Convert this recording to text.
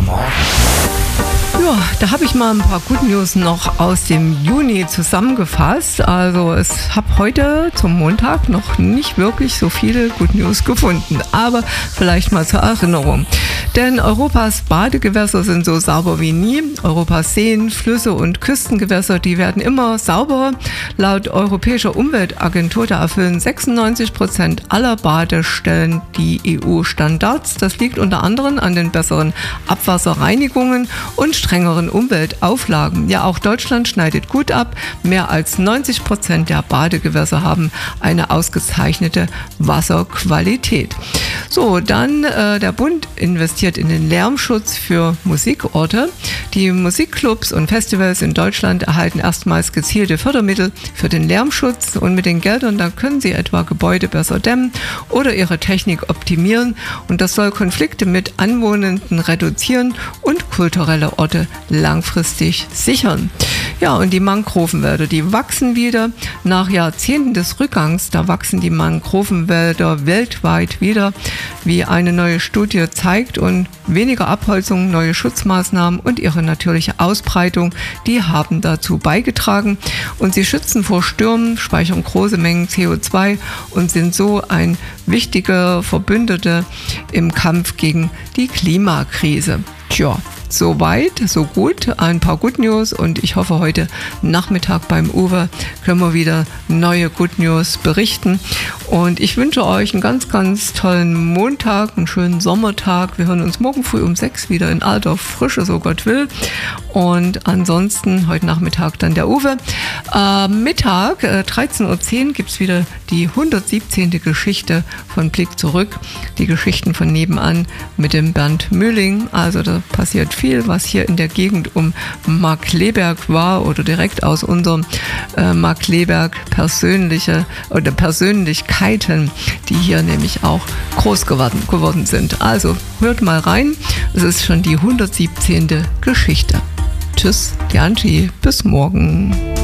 Morgen. Ja, da habe ich mal ein paar Good News noch aus dem Juni zusammengefasst. Also ich habe heute zum Montag noch nicht wirklich so viele Good News gefunden, aber vielleicht mal zur Erinnerung. Denn Europas Badegewässer sind so sauber wie nie. Europas Seen, Flüsse und Küstengewässer, die werden immer sauberer. Laut Europäischer Umweltagentur, da erfüllen 96% aller Badestellen die EU-Standards. Das liegt unter anderem an den besseren Abwasserreinigungen und strengeren Umweltauflagen. Ja, auch Deutschland schneidet gut ab. Mehr als 90% der Badegewässer haben eine ausgezeichnete Wasserqualität. So, dann der Bund investiert in den Lärmschutz für Musikorte. Die Musikclubs und Festivals in Deutschland erhalten erstmals gezielte Fördermittel für den Lärmschutz und mit den Geldern, da können sie etwa Gebäude besser dämmen oder ihre Technik optimieren und das soll Konflikte mit Anwohnenden reduzieren und kulturelle Orte langfristig sichern. Ja, und die Mangrovenwälder, die wachsen wieder. Nach Jahrzehnten des Rückgangs, da wachsen die Mangrovenwälder weltweit wieder, wie eine neue Studie zeigt. Und weniger Abholzung, neue Schutzmaßnahmen und ihre natürliche Ausbreitung, die haben dazu beigetragen. Und sie schützen vor Stürmen, speichern große Mengen CO2 und sind so ein wichtiger Verbündeter im Kampf gegen die Klimakrise. Tja, so weit, so gut. Ein paar Good News und ich hoffe, heute Nachmittag beim Uwe können wir wieder neue Good News berichten. Und ich wünsche euch einen ganz, ganz tollen Montag, einen schönen Sommertag. Wir hören uns morgen früh um 6 wieder in alter Frische, so Gott will. Und ansonsten heute Nachmittag dann der Uwe. Mittag, 13.10 Uhr, gibt es wieder die 117. Geschichte von Blick zurück. Die Geschichten von nebenan mit dem Bernd Mühling. Also da passiert viel, was hier in der Gegend um Markkleeberg war oder direkt aus unserem Markkleeberg Persönlichkeiten, die hier nämlich auch groß geworden sind. Also hört mal rein, es ist schon die 117. Geschichte. Tschüss, die Angie, bis morgen.